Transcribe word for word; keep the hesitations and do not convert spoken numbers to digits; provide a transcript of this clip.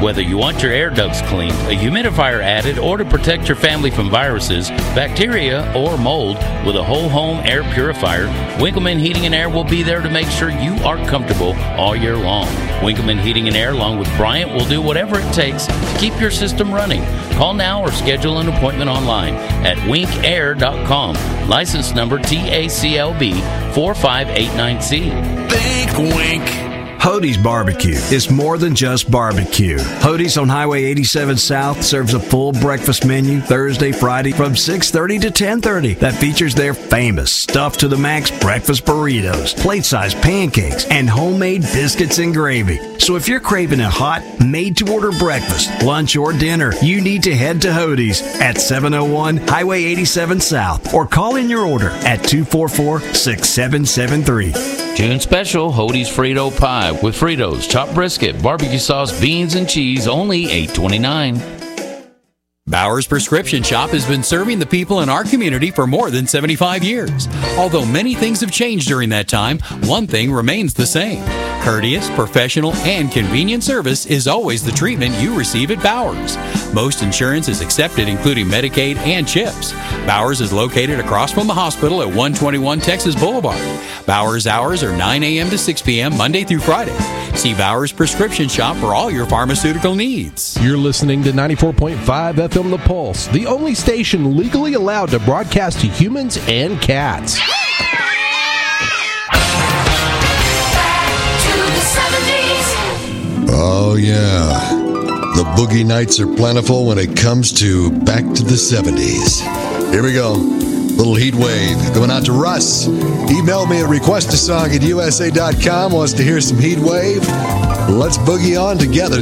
Whether you want your air ducts cleaned, a humidifier added, or to protect your family from viruses, bacteria, or mold with a whole home air purifier, Winkleman Heating and Air will be there to make sure you are comfortable all year long. Winkleman Heating and Air, along with Bryant, will do whatever it takes to keep your system running. Call now or schedule an appointment online at wink air dot com. License number T A C L B four five eight nine C. Think Wink. Hody's Barbecue is more than just barbecue. Hody's on Highway eighty-seven South serves a full breakfast menu Thursday, Friday from six thirty to ten thirty that features their famous stuffed to the max breakfast burritos, plate-sized pancakes, and homemade biscuits and gravy. So if you're craving a hot, made-to-order breakfast, lunch, or dinner, you need to head to Hody's at seven oh one Highway eighty-seven South or call in your order at two four four, six seven seven three. June special, Hody's Frito Pie with Fritos, chopped brisket, barbecue sauce, beans, and cheese, only eight twenty-nine. Bowers Prescription Shop has been serving the people in our community for more than seventy-five years. Although many things have changed during that time, one thing remains the same. Courteous, professional, and convenient service is always the treatment you receive at Bowers. Most insurance is accepted, including Medicaid and CHIPS. Bowers is located across from the hospital at one twenty-one Texas Boulevard. Bowers hours are nine a.m. to six p.m. Monday through Friday. See Bowers Prescription Shop for all your pharmaceutical needs. You're listening to ninety-four point five F M The Pulse, the only station legally allowed to broadcast to humans and cats. Oh, yeah. The boogie nights are plentiful when it comes to back to the seventies. Here we go. Little heat wave going out to Russ. Email me at request a song at u s a dot com. Wants to hear some heat wave. Let's boogie on together.